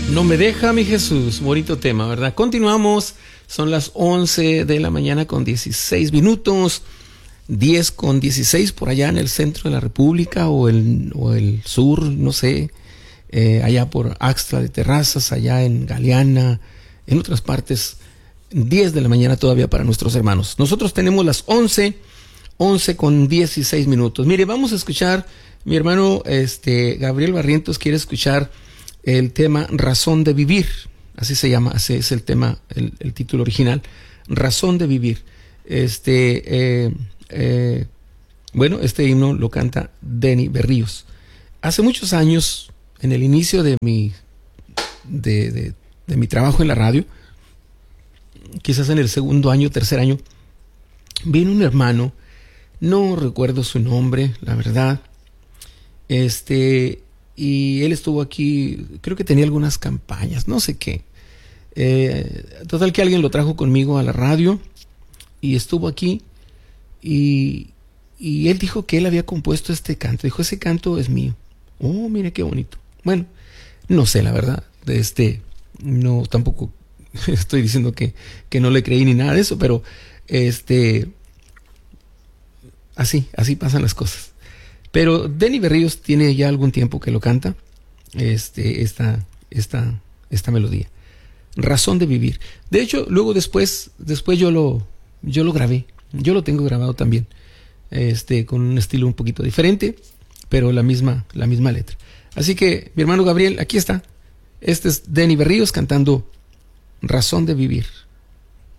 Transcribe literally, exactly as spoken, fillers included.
No me deja mi Jesús, bonito tema, ¿verdad? Continuamos, son las once de la mañana con dieciséis minutos, diez con dieciséis por allá en el centro de la República o el, o el sur, no sé, eh, allá por Axtla de Terrazas, allá en Galeana, en otras partes, diez de la mañana todavía para nuestros hermanos. Nosotros tenemos las once, once con dieciséis minutos. Mire, vamos a escuchar, mi hermano este, Gabriel Barrientos quiere escuchar el tema Razón de Vivir, así se llama, así es el tema, el, el título original, Razón de Vivir. Este, eh, eh, bueno, este himno lo canta Denny Berríos. Hace muchos años, en el inicio de mi, de, de, de mi trabajo en la radio, quizás en el segundo año, tercer año, vino un hermano, no recuerdo su nombre, la verdad, este... y él estuvo aquí, creo que tenía algunas campañas, no sé qué. Eh, total que alguien lo trajo conmigo a la radio y estuvo aquí y, y él dijo que él había compuesto este canto. Dijo, ese canto es mío. Oh, mire qué bonito. Bueno, no sé la verdad. Este, no, tampoco estoy diciendo que, que no le creí ni nada de eso, pero este, así, así pasan las cosas. Pero Denny Berríos tiene ya algún tiempo que lo canta, este, esta, esta, esta melodía. Razón de Vivir. De hecho, luego después, después yo lo, yo lo grabé. Yo lo tengo grabado también, este, con un estilo un poquito diferente, pero la misma, la misma letra. Así que, mi hermano Gabriel, aquí está. Este es Denny Berríos cantando Razón de Vivir.